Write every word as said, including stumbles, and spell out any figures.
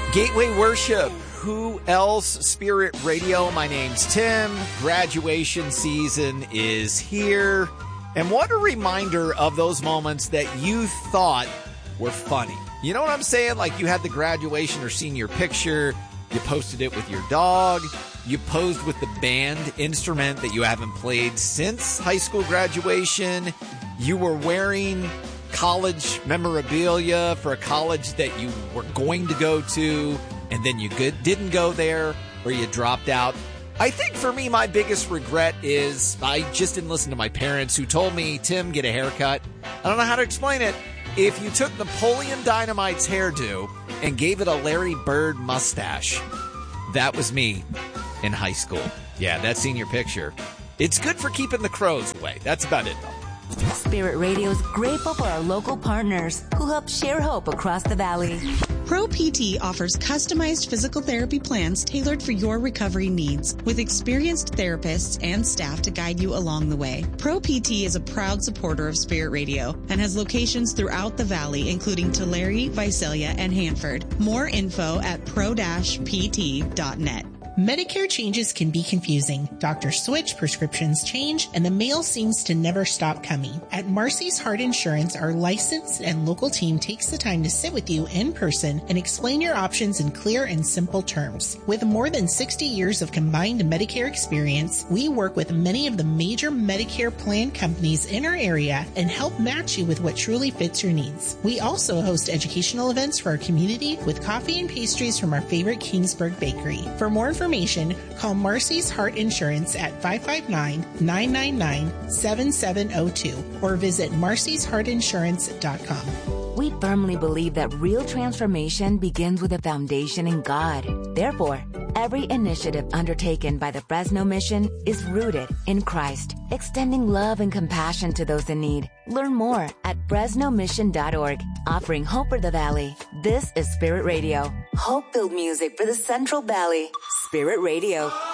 Gateway Worship. Who else? Spirit Radio. My name's Tim. Graduation season is here. And what a reminder of those moments that you thought were funny. You know what I'm saying? Like you had the graduation or senior picture. You posted it with your dog. You posed with the band instrument that you haven't played since high school graduation. You were wearing college memorabilia for a college that you were going to go to, and then you good, didn't go there, or you dropped out. I think for me, my biggest regret is I just didn't listen to my parents who told me, Tim, get a haircut. I don't know how to explain it. If you took Napoleon Dynamite's hairdo and gave it a Larry Bird mustache, that was me in high school. Yeah, that senior picture. It's good for keeping the crows away. That's about it, though. Spirit Radio is grateful for our local partners who help share hope across the valley. Pro P T offers customized physical therapy plans tailored for your recovery needs with experienced therapists and staff to guide you along the way. Pro P T is a proud supporter of Spirit Radio and has locations throughout the valley, including Tulare, Visalia, and Hanford. More info at pro P T dot net. Medicare changes can be confusing. Doctors switch, prescriptions change, and the mail seems to never stop coming. At Marcy's Heart Insurance, our licensed and local team takes the time to sit with you in person and explain your options in clear and simple terms. With more than sixty years of combined Medicare experience, we work with many of the major Medicare plan companies in our area and help match you with what truly fits your needs. We also host educational events for our community with coffee and pastries from our favorite Kingsburg bakery. For more information, call Marcy's Heart Insurance at five five nine, nine nine nine, seven seven zero two or visit marcys heart insurance dot com. We firmly believe that real transformation begins with a foundation in God. Therefore, every initiative undertaken by the Fresno Mission is rooted in Christ, extending love and compassion to those in need. Learn more at fresno mission dot org, offering hope for the Valley. This is Spirit Radio, hope-filled music for the Central Valley. Spirit Radio.